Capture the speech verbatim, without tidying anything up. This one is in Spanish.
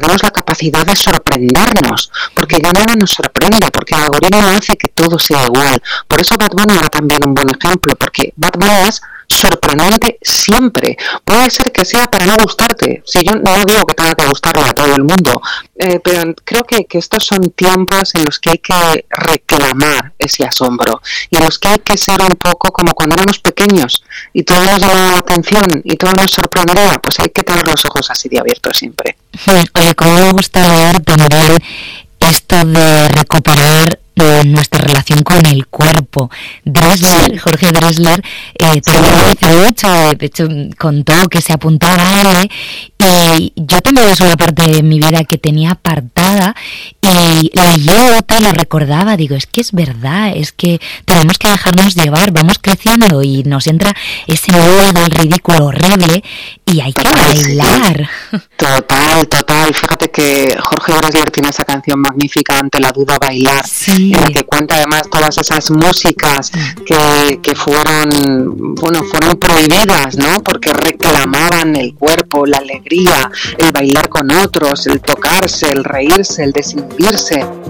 tenemos la capacidad de sorprendernos, porque ya nada nos sorprende, porque el algoritmo hace que todo sea igual. Por eso Bad Bunny era también un buen ejemplo, porque Bad Bunny es sorprendente siempre. Puede ser que sea para no gustarte, si yo no digo que tenga que gustarle a todo el mundo, eh, pero creo que, que estos son tiempos en los que hay que reclamar ese asombro y en los que hay que ser un poco como cuando éramos pequeños y todo nos llamaba la atención y todo nos sorprendía, pues hay que tener los ojos así de abiertos siempre. Oye, como me gusta leer también esto de recuperar eh, nuestra relación con el cuerpo. Dressler, sí. Jorge Dressler, eh, también lo hace mucho, de hecho contó que se apuntaba a él, y yo también es una parte de mi vida que tenía apartada, y leyendo lo recordaba, digo, es que es verdad, es que tenemos que dejarnos llevar, vamos creciendo y nos entra ese miedo del ridículo horrible y hay que bailar. Total, total, fíjate que Jorge Dressler tiene esa canción magnífica, Ante la duda bailar, sí. En la que cuenta además todas esas músicas que, que fueron, bueno, fueron prohibidas, ¿no? Porque reclamaban el cuerpo, la alegría, el bailar con otros, el tocarse, el reírse, el desinhibirse.